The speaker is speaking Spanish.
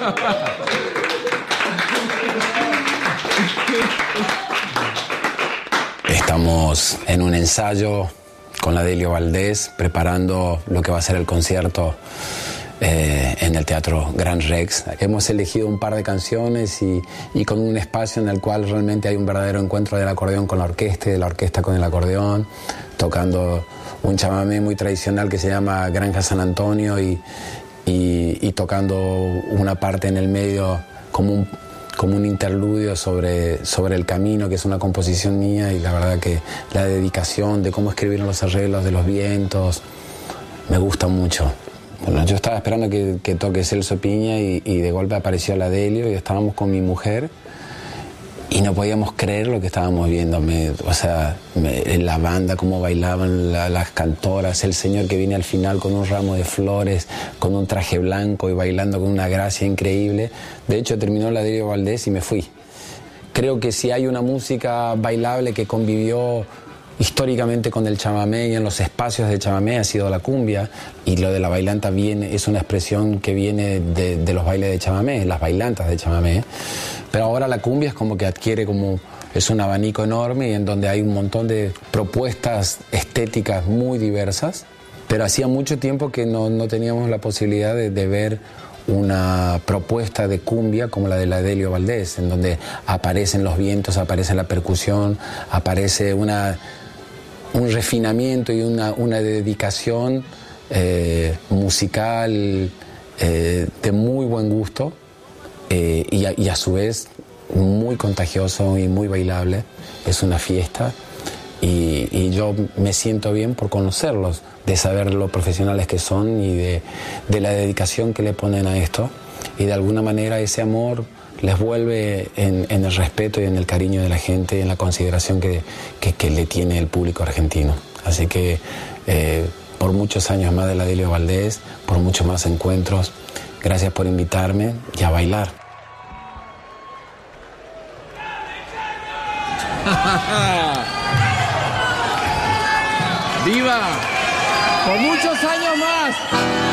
Estamos en un ensayo con la Delio Valdés, preparando lo que va a ser el concierto en el Teatro Gran Rex. Hemos elegido un par de canciones y con un espacio en el cual realmente hay un verdadero encuentro del acordeón con la orquesta y de la orquesta con el acordeón, tocando un chamamé muy tradicional que se llama Granja San Antonio y tocando una parte en el medio como un interludio sobre el camino, que es una composición mía, y la verdad que la dedicación de cómo escribieron los arreglos de los vientos me gusta mucho. Bueno, yo estaba esperando que toque Celso Piña y de golpe apareció la Delio y estábamos con mi mujer y no podíamos creer lo que estábamos viendo. La banda, cómo bailaban las cantoras, el señor que viene al final con un ramo de flores, con un traje blanco y bailando con una gracia increíble. De hecho, terminó la Delio Valdés y me fui. Creo que si hay una música bailable que convivió históricamente con el chamamé y en los espacios de chamamé, ha sido la cumbia, y lo de la bailanta es una expresión que viene de los bailes de chamamé, las bailantas de chamamé. Pero ahora la cumbia es como que adquiere es un abanico enorme y en donde hay un montón de propuestas estéticas muy diversas, pero hacía mucho tiempo que no teníamos la posibilidad de ver una propuesta de cumbia como la de la Delio Valdés, en donde aparecen los vientos, aparece la percusión, aparece un refinamiento y una dedicación musical de muy buen gusto y a su vez muy contagioso y muy bailable. Es una fiesta y yo me siento bien por conocerlos, de saber lo profesionales que son y de la dedicación que le ponen a esto, y de alguna manera ese amor les vuelve en el respeto y en el cariño de la gente y en la consideración que le tiene el público argentino. Así que por muchos años más de la Delio Valdés, por muchos más encuentros, gracias por invitarme y a bailar. ¡Viva! ¡Por muchos años más!